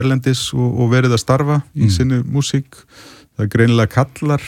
erlendis og verið að starfa í sinni músík. Það greinilega kallar,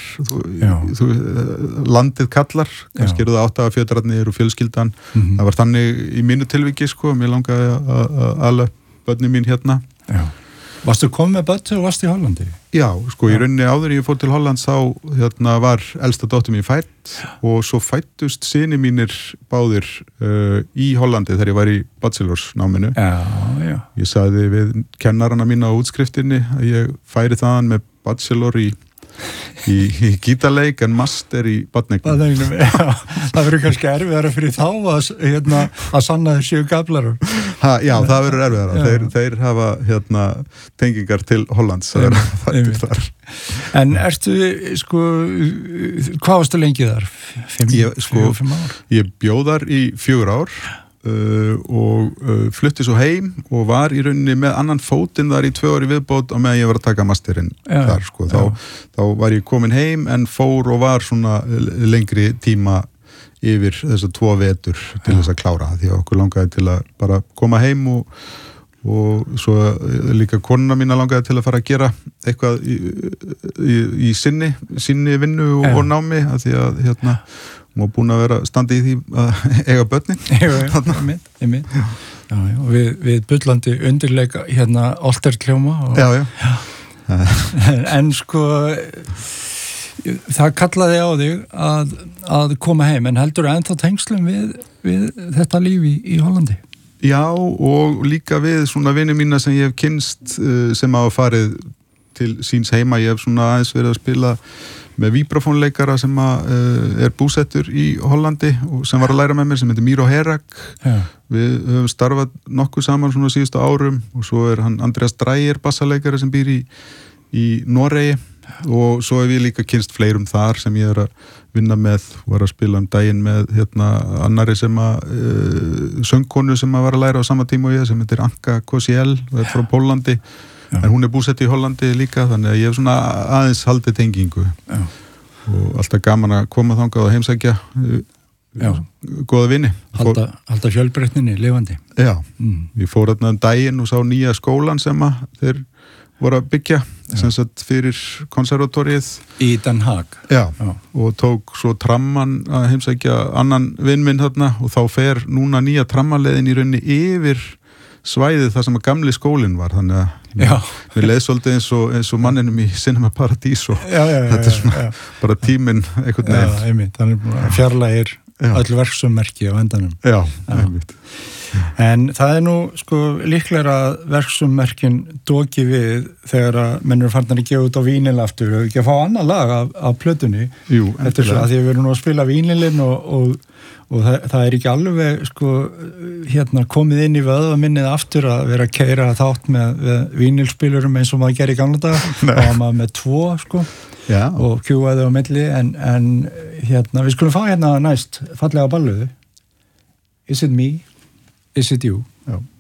landið kallar, kannski eru það 8 fjötrarnir og fjölskyldan. Það var þannig í mínu tilviki, sko, mér langaði að ala börnin mín hérna. Já. Varstu komið með börn og varstu í Hollandi? Já, sko, í rauninni áður ég fór til Hollands þá var elsta dóttir mín fædd og svo fæddust syni mínir báðir í Hollandi þegar ég var í bachelorsnáminu. Já. Ég sagði við kennarana mína á útskriftinni að ég færi þaðan með bachelor í gítarleik en master í barneignum. Það verður kannski erfiðara fyrir þá að sanna þessu gaflarum. Já, það verður erfiðara. Þeir hafa tengingar til Hollands að vera fættir þar. En ertu, sko, hvað varstu lengi þar? 5 ár? Ég bjó þar í 4 ár og flutti svo heim og var í rauninni með annan fótinn þar í 2 ár í viðbót á meðan ég var að taka masterinn þar, sko. Þá var ég komin heim en fór og var svona lengri tíma yfir þessa 2 vetur til þess að klára því að okkur langaði til að bara koma heim og svo líka konuna mína langaði til að fara að gera eitthvað í sinni vinnu og námi að því að hún var búin að vera standi í því að eiga börnin. Einmitt. Já, og við bullandi undirleika Olterkljóma. Já. En sko, það kallaði á þig að koma heim, en heldur ennþá tengslum við þetta líf í Hollandi? Já, og líka við svona vini mína sem ég hef kynst sem hafa farið til síns heima. Ég hef svona aðeins verið að spila með víbrafónleikara sem er búsettur í Hollandi og sem var að læra með mér sem heitir Miro Herak. Við höfum starfað nokkuð saman svona síðustu árum og svo er hann Andreas Dreyer bassaleikari sem býr í Noregi og svo hef ég líka kynst fleirum þar sem ég er að vinna með og var að spila daginn með annari sem söngkonu sem var að læra á sama tíma og ég sem heitir Anka Kosiel og er frá Pólandi. En hún er búsett í Hollandi líka, þannig að ég hef svona aðeins haldið tengingu. Já. Og alltaf gaman að koma þangað og heimsækja góða vini. Halda fjölbreytninni lifandi. Já, ég fór þarna daginn og sá nýja skólan sem þeir voru að byggja, sem sagt fyrir konservatorið. Í Den Haag. Já, og tók svo tramman að heimsækja annan vin minn þarna og þá fer núna nýja trammaleiðin í rauninni yfir svæðið þar sem að gamli skólinn var, þannig að við leið svolítið eins og manninum í Cinema Paradiso og þetta er svona bara tíminn einhvern veginn. Já, einmitt, þannig að fjarlægir öll verksummerki á endanum. Já, einmitt. En það er nú sko líklega að verksummerkin doki við þegar að menn eru farnir að gefa út á vínil aftur og ekki að fá annað lag af plötunni. Jú, þetta er svo að því við erum nú að spila vínilinn og það er ekki alveg sko komið inn í vöðvaminnið aftur að vera að keyra þátt með vínilspilurum eins og maður gerir í gamla daga og maður með 2 sko og kjúaði á milli en við skulum fá næst fallega balluðu Is it me? Is it you? Já.